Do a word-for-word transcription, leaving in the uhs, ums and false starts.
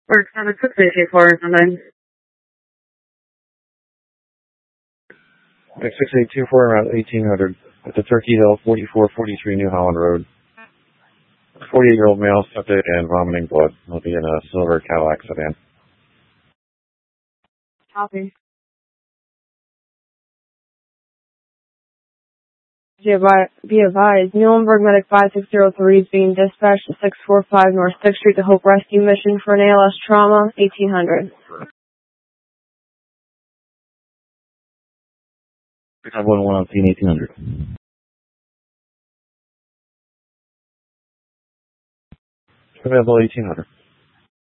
Work seven six eight eight four and then six six eight two four around eighteen hundred at the Turkey Hill, forty-four forty-three New Holland Road. forty-eight-year-old male, septic and vomiting blood. He'll be in a silver Cadillac sedan. Copy. Be advised, Muhlenberg Medic five six zero three is being dispatched to six four five North sixth Street to Hope Rescue Mission for an A L S trauma, eighteen hundred. five one one eighteen hundred. Available eighteen hundred.